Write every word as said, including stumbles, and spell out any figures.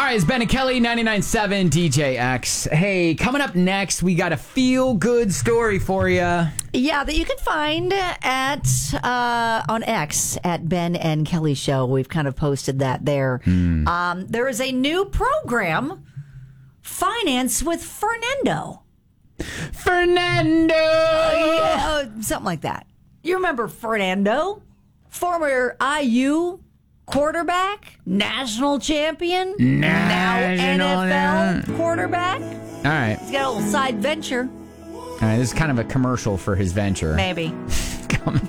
right, it's Ben and Kelly, ninety-nine point seven D J X. Hey, coming up next, we got a feel-good story for you. Yeah, that you can find at uh, on X at Ben and Kelly Show. We've kind of posted that there. Mm. Um, there is a new program, Finance with Fernando. Fernando! Uh, yeah, something like that. You remember Fernando? Former I U quarterback, national champion, national now N F L quarterback. All right. He's got a little side venture. All right, this is kind of a commercial for his venture. Maybe. Coming